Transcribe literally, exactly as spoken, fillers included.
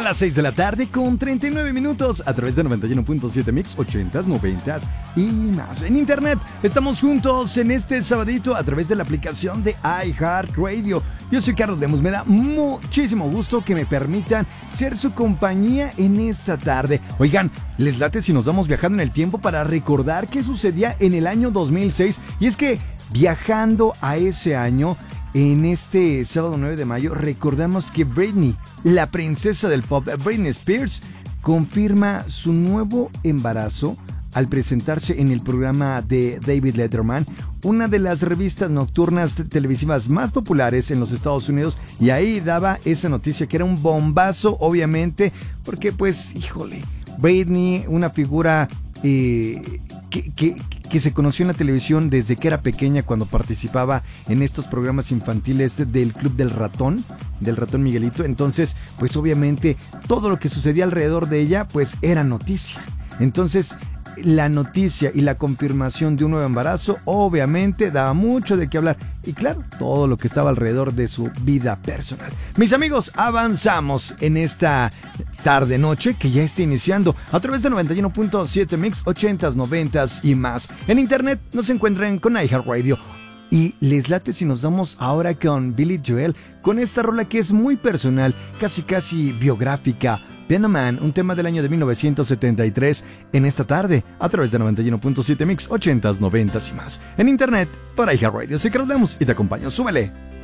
las seis de la tarde con treinta y nueve minutos a través de noventa y uno punto siete Mix, ochentas, noventas y más. En internet estamos juntos en este sabadito a través de la aplicación de iHeartRadio. Yo soy Carlos Lemus, me da muchísimo gusto que me permitan ser su compañía en esta tarde. Oigan, ¿les late si nos vamos viajando en el tiempo para recordar qué sucedía en el año dos mil seis? Y es que viajando a ese año, en este sábado nueve de mayo, recordamos que Britney, la princesa del pop, Britney Spears, confirma su nuevo embarazo al presentarse en el programa de David Letterman, una de las revistas nocturnas televisivas más populares en los Estados Unidos, y ahí daba esa noticia que era un bombazo, obviamente, porque pues, híjole, Britney, una figura eh, que, que, que se conoció en la televisión desde que era pequeña, cuando participaba en estos programas infantiles del Club del Ratón, del Ratón Miguelito. Entonces, pues obviamente todo lo que sucedía alrededor de ella, pues era noticia. Entonces, la noticia y la confirmación de un nuevo embarazo obviamente daba mucho de qué hablar, y claro, todo lo que estaba alrededor de su vida personal. Mis amigos, avanzamos en esta tarde noche que ya está iniciando a través de noventa y uno punto siete Mix, ochentas, noventas y más. En internet nos encuentran con iHeartRadio. Y les late si nos damos ahora con Billy Joel, con esta rola que es muy personal, casi casi biográfica, Been a Man, un tema del año de mil novecientos setenta y tres, en esta tarde, a través de noventa y uno punto siete Mix, ochentas, noventas y más. En internet, para iHeartRadio. Soy Carlos Lemus y te acompaño. ¡Súbele!